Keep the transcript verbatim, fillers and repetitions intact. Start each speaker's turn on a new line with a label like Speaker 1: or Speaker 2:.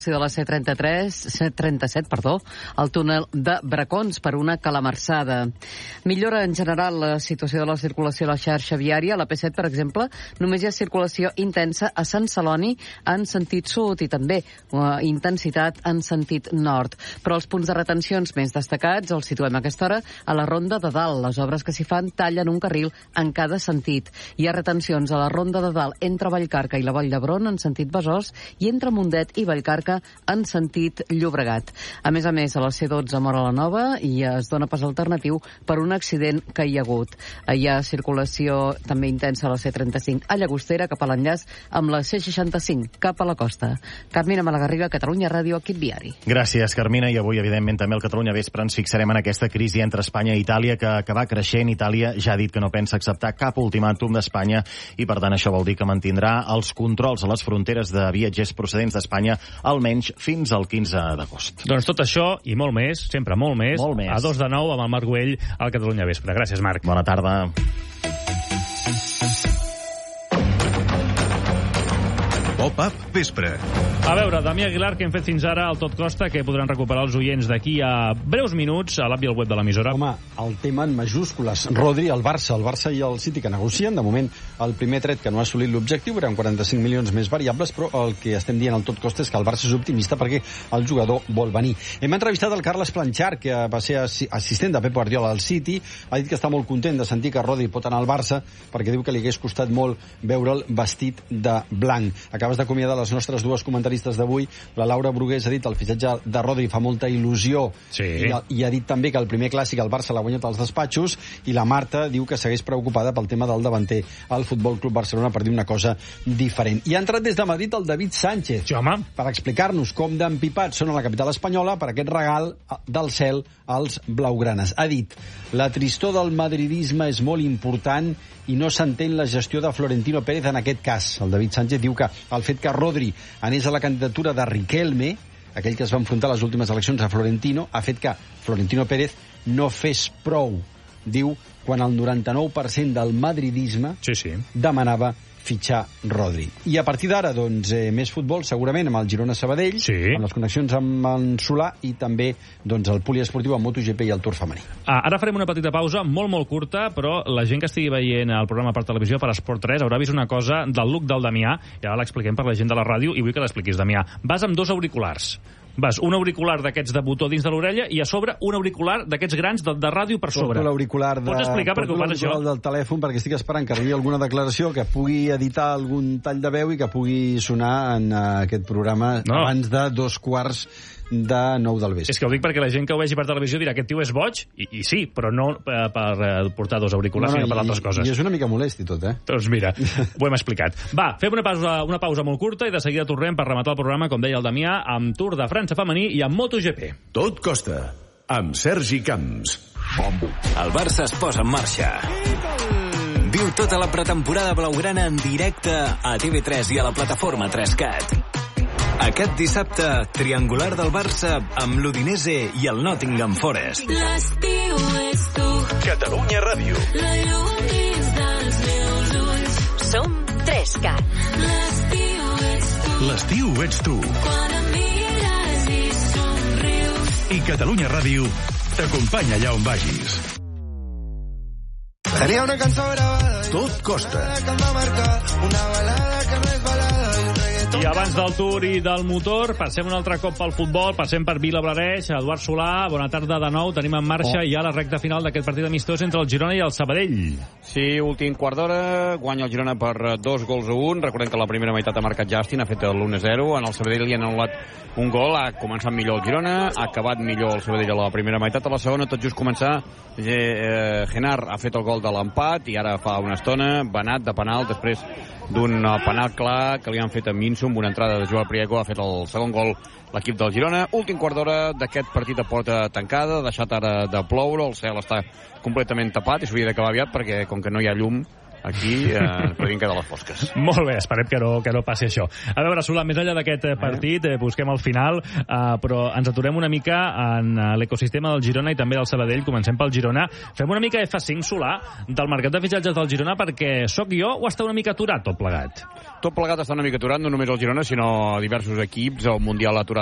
Speaker 1: de la C trenta-tres, C trenta-set, perdó, al túnel de Bracons per una calamarsada. Millora en general la situació de la circulació a la xarxa viària. A la P set, per exemple, només hi ha circulació intensa a Sant Celoni en sentit sud i també uh, intensitat en sentit nord. Però els punts de retencions més destacats els situem a aquesta hora a la Ronda de Dalt. Les obres que s'hi fan tallen un carril en cada sentit. Hi ha retencions a la Ronda de Dalt entre Vallcarca i la Vall d'Hebron en sentit Besòs i entre Mundet i Vallcarca en sentit Llobregat. A més a més, a la C dotze Móra la Nova i es dona pas alternatiu per un accident que hi ha hagut. Hi ha circulació també intensa a la C trenta-cinc a Llagostera cap a l'enllaç amb la C seixanta-cinc cap a la costa. Carmina Malagarriga, Catalunya Ràdio, equip viari.
Speaker 2: Gràcies, Carmina, i avui, evidentment, també al Catalunya Vespre ens fixarem en aquesta crisi entre Espanya i Itàlia que, que va creixent. Itàlia ja ha dit que no pensa acceptar cap ultimàtum d'Espanya i, per tant, això vol dir que mantindrà els controls a les fronteres de viatgers procedents d'Espanya almenys fins al quinze d'agost.
Speaker 3: Doncs tot això i molt més, sempre molt més,
Speaker 2: molt més.
Speaker 3: A dos de nou amb el Marc Güell al Catalunya Vespre. Gràcies, Marc.
Speaker 2: Bona tarda.
Speaker 4: Pop-up Vespre.
Speaker 3: A veure, Damià Aguilar, que hem fet fins ara al Tot Costa, que podran recuperar els oients d'aquí a breus minuts a l'app i al web de l'emissora.
Speaker 5: Home, el tema en majúscules. Rodri, el Barça, el Barça i el City que negocien. De moment, el primer tret que no ha assolit l'objectiu eren quaranta-cinc milions més variables, però el que estem dient al Tot Costa és que el Barça és optimista perquè el jugador vol venir. Hem entrevistat el Carles Planchar, que va ser assistent de Pep Guardiola al City. Ha dit que està molt content de sentir que Rodri pot anar al Barça perquè diu que li hagués costat molt veure'l vestit de blanc. Acabes d'acomiadar les nostres dues comentaristes d'avui. La Laura Brugués ha dit el fitxatge de Rodri fa molta il·lusió,
Speaker 3: sí.
Speaker 5: I, i ha dit també que el primer clàssic el Barça l'ha guanyat als despatxos, i la Marta diu que segueix preocupada pel tema del davanter al Futbol Club Barcelona per dir una cosa diferent. I ha entrat des de Madrid el David Sánchez,
Speaker 3: sí, home,
Speaker 5: per explicar-nos com d'empipats són a la capital espanyola per aquest regal del cel als blaugranes. Ha dit: la tristor del madridisme és molt important i no s'entén la gestió de Florentino Pérez en aquest cas. El David Sánchez diu que el fet que Rodri anés a la candidatura de Riquelme, aquell que es va enfrontar a les últimes eleccions a Florentino, ha fet que Florentino Pérez no fes prou, diu, quan el noranta-nou per cent del madridisme
Speaker 3: sí, sí.
Speaker 5: demanava fitxar Rodri. I a partir d'ara, doncs, eh, més futbol, segurament, amb el Girona-Sabadell,
Speaker 3: sí.
Speaker 5: amb les connexions amb en Solà i també doncs, el poliesportiu amb MotoGP i el Tour femení.
Speaker 3: Ah, ara farem una petita pausa, molt, molt curta, però la gent que estigui veient el programa per televisió, per Esport tres, haurà vist una cosa del look del Damià, i ara l'expliquem per la gent de la ràdio, i vull que l'expliquis, Damià. Vas amb dos auriculars. Vas un auricular d'aquests de botó dins de l'orella i a sobre un auricular d'aquests grans de, de ràdio per sobre.
Speaker 5: Porto l'auricular de...
Speaker 3: Pots explicar per què ho fas, això?
Speaker 5: del telèfon perquè estic esperant que arribi alguna declaració que pugui editar algun tall de veu i que pugui sonar en uh, aquest programa no. abans de dos quarts de nou del vespre.
Speaker 3: És que ho dic perquè la gent que ho vegi per televisió dirà aquest tio és boig, i, i sí, però no eh, per eh, portar dos auriculars, no, no, sinó per i, altres coses.
Speaker 5: I és una mica molest i tot, eh?
Speaker 3: Doncs mira, ho hem explicat. Va, fem una pausa, una pausa molt curta i de seguida tornem per rematar el programa, com deia el Damià, amb Tour de França femení i amb MotoGP.
Speaker 4: Tot Costa, amb Sergi Camps.
Speaker 6: El Barça es posa en marxa. Viu tota la pretemporada blaugrana en directe a T V tres i a la plataforma tres cat. Aquest dissabte, triangular del Barça amb l'Udinese i el Nottingham Forest.
Speaker 7: L'estiu és tu.
Speaker 4: Catalunya Ràdio.
Speaker 7: La llum dins dels meus ulls.
Speaker 8: Som tres cat.
Speaker 7: L'estiu ets tu.
Speaker 4: L'estiu ets tu.
Speaker 7: Quan em mires i somrius.
Speaker 4: I Catalunya Ràdio t'acompanya allà on vagis.
Speaker 9: Tenia una cançó gravada.
Speaker 4: Tot Costa.
Speaker 9: Que em va marcar una balada que no és balada.
Speaker 3: I abans del Tour i del motor, passem un altre cop pel futbol, passem per Vilablareix. Eduard Solà, bona tarda de nou. Tenim en marxa oh. ja la recta final d'aquest partit amistós entre el Girona i el Sabadell.
Speaker 10: Sí, últim quart d'hora, guanya el Girona per dos gols a un. Recordem que la primera meitat ha marcat Justin, ha fet l'u a zero. En el Sabadell li han anul·lat un gol, ha començat millor el Girona, ha acabat millor el Sabadell a la primera meitat. A la segona, tot just començar, eh, Genar ha fet el gol de l'empat i ara fa una estona, Benat de penal, després d'un penal clar que li han fet a Minsum, una entrada de Joel Priego, ha fet el segon gol l'equip del Girona. Últim quart d'hora d'aquest partit a porta tancada, ha deixat ara de ploure, el cel està completament tapat i s'hauria d'acabar aviat perquè com que no hi ha llum aquí eh, ens podrien quedar les fosques.
Speaker 3: Molt bé, esperem que no, que no passi això. A veure, Solà, més enllà d'aquest partit, eh, busquem el final, eh, però ens aturem una mica en l'ecosistema del Girona i també del Sabadell. Comencem pel Girona. Fem una mica F cinc, Solà, del mercat de fitxatges del Girona, perquè sóc jo o està una mica aturat tot plegat?
Speaker 10: Tot plegat està una mica aturat, no només el Girona, sinó diversos equips. El Mundial ha aturat